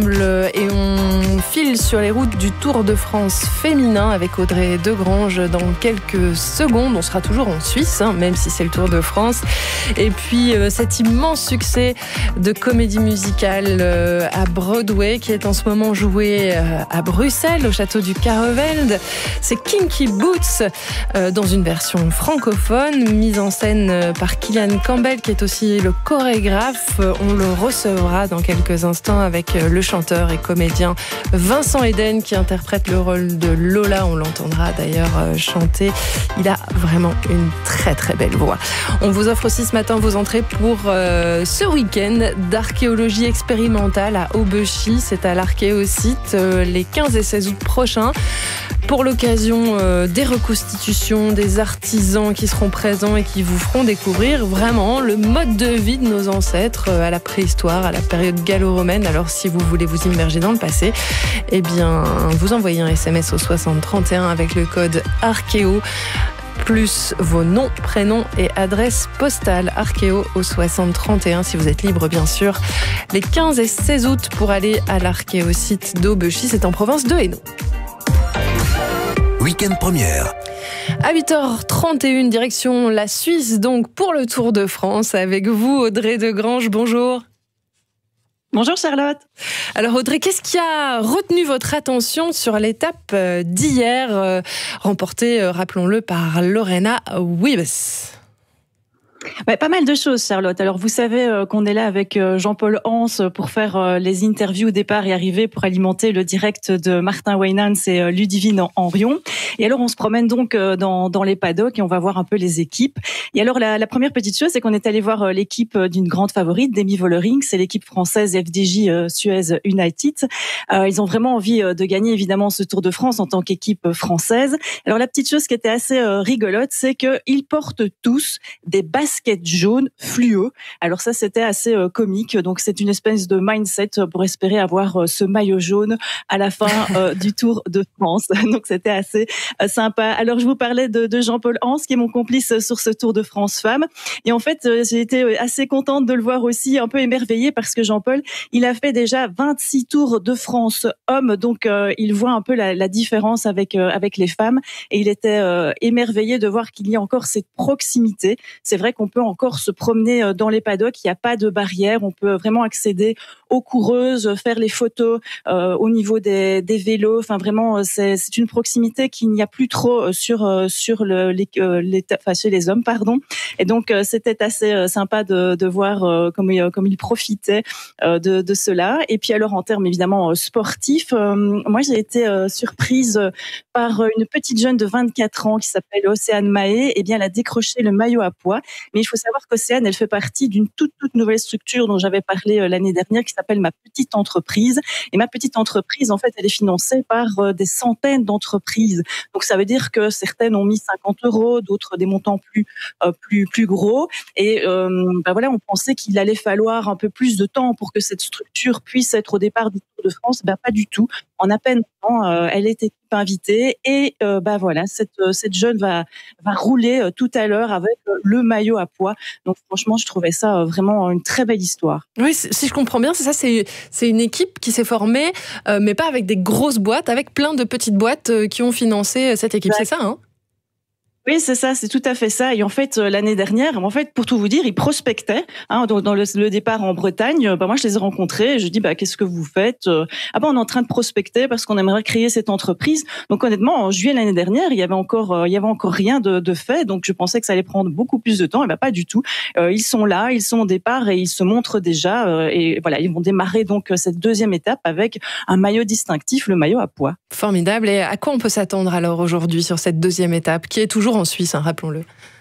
Et on file sur les routes du Tour de France féminin avec Audrey Degrange dans quelques secondes. On sera toujours en Suisse, même si c'est le Tour de France. Et puis cet immense succès de comédie musicale à Broadway qui est en ce moment joué à Bruxelles, au château du Caravelde. C'est Kinky Boots dans une version francophone, mise en scène par Killian Campbell qui est aussi le chorégraphe. On le recevra dans quelques instants avec le chanteur et comédien Vincent Eden qui interprète le rôle de Lola. On l'entendra d'ailleurs chanter. Il a vraiment une très très belle voix. On vous offre aussi ce matin vos entrées pour ce week-end d'archéologie expérimentale à Aubechy. C'est à l'Archéosite les 15 et 16 août prochains. Pour l'occasion des reconstitutions, des artisans qui seront présents et qui vous feront découvrir vraiment le mode de vie de nos ancêtres à la préhistoire, à la période gallo-romaine. Alors si vous voulez vous immerger dans le passé, eh bien vous envoyez un SMS au 6031 avec le code Archéo plus vos noms, prénoms et adresses postales. Archéo au 6031 si vous êtes libre bien sûr. Les 15 et 16 août pour aller à l'Archéosite d'Aubechy, c'est en province de Hainaut. Week-end première. À 8h31, direction la Suisse, donc pour le Tour de France. Avec vous, Audrey Degrange, bonjour. Bonjour Charlotte. Alors Audrey, qu'est-ce qui a retenu votre attention sur l'étape d'hier, remportée, rappelons-le, par Lorena Wiebes ? Pas mal de choses, Charlotte. Alors, vous savez qu'on est là avec Jean-Paul Hans pour faire les interviews départ et arrivée pour alimenter le direct de Martin Wainans et Ludivine Henrion. Et alors, on se promène donc dans les paddocks et on va voir un peu les équipes. Et alors, la première petite chose, c'est qu'on est allé voir l'équipe d'une grande favorite, Demi Vollering. C'est l'équipe française FDJ Suez United. Ils ont vraiment envie de gagner, évidemment, ce Tour de France en tant qu'équipe française. Alors, la petite chose qui était assez rigolote, c'est qu'ils portent tous des baskets jaune fluo. Alors ça, c'était assez comique. Donc c'est une espèce de mindset pour espérer avoir ce maillot jaune à la fin du Tour de France. Donc c'était assez sympa. Alors je vous parlais de Jean-Paul Hans, qui est mon complice sur ce Tour de France femmes. Et en fait, j'ai été assez contente de le voir aussi, un peu émerveillée, parce que Jean-Paul, il a fait déjà 26 Tours de France hommes. Donc il voit un peu la différence avec les femmes. Et il était émerveillé de voir qu'il y a encore cette proximité. C'est vrai qu'on peut encore se promener dans les paddocks, il n'y a pas de barrière, on peut vraiment accéder aux coureuses, faire les photos au niveau des vélos. Enfin vraiment, c'est une proximité qu'il n'y a plus trop sur chez les hommes, pardon. Et donc c'était assez sympa de voir comme il profitait de cela. Et puis alors en termes évidemment sportifs, moi j'ai été surprise par une petite jeune de 24 ans qui s'appelle Océane Mahé. Eh bien, elle a décroché le maillot à pois. Mais il faut savoir qu'Océane, elle fait partie d'une toute nouvelle structure dont j'avais parlé l'année dernière qui s'appelle Ma Petite Entreprise. Et Ma Petite Entreprise, en fait, elle est financée par des centaines d'entreprises. Donc, ça veut dire que certaines ont mis 50 €, d'autres des montants plus gros. Et voilà, on pensait qu'il allait falloir un peu plus de temps pour que cette structure puisse être au départ du Tour de France. Pas du tout. En à peine un an, elle était invitée et voilà, cette jeune va rouler tout à l'heure avec le maillot à pois. Donc franchement, je trouvais ça vraiment une très belle histoire. Oui, si je comprends bien, c'est ça, c'est une équipe qui s'est formée, mais pas avec des grosses boîtes, avec plein de petites boîtes qui ont financé cette équipe. C'est ça, hein ? Oui, c'est ça, c'est tout à fait ça. Et en fait, l'année dernière, pour tout vous dire, ils prospectaient dans le départ en Bretagne. Moi, je les ai rencontrés. Et je dis, qu'est-ce que vous faites ? On est en train de prospecter parce qu'on aimerait créer cette entreprise. Donc, honnêtement, en juillet l'année dernière, il y avait encore rien de fait. Donc, je pensais que ça allait prendre beaucoup plus de temps. Et pas du tout. Ils sont là, ils sont au départ et ils se montrent déjà. Et voilà, ils vont démarrer donc cette deuxième étape avec un maillot distinctif, le maillot à pois. Formidable. Et à quoi on peut s'attendre alors aujourd'hui sur cette deuxième étape, qui est toujours en Suisse, rappelons-le?